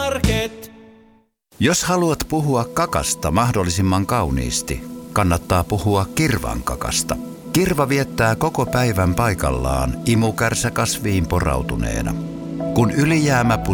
Market. Jos haluat puhua kakasta mahdollisimman kauniisti, kannattaa puhua kirvan kakasta. Kirva viettää koko päivän paikallaan imukärsä kasviin porautuneena. Kun ylijäämä